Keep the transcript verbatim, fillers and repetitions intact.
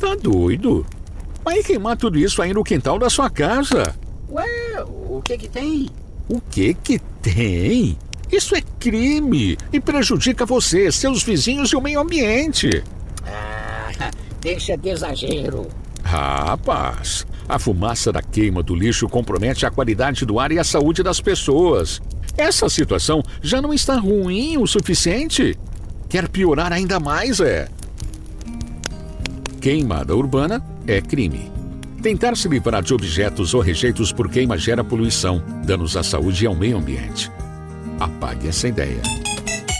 Tá doido? Vai queimar tudo isso aí no quintal da sua casa. Ué, o que que tem? O que que tem? Isso é crime e prejudica você, seus vizinhos e o meio ambiente. Ah, deixa de exagero. Rapaz, a fumaça da queima do lixo compromete a qualidade do ar e a saúde das pessoas. Essa situação já não está ruim o suficiente? Quer piorar ainda mais, é? Queimada urbana é crime. Tentar se livrar de objetos ou rejeitos por queima gera poluição, danos à saúde e ao meio ambiente. Apague essa ideia.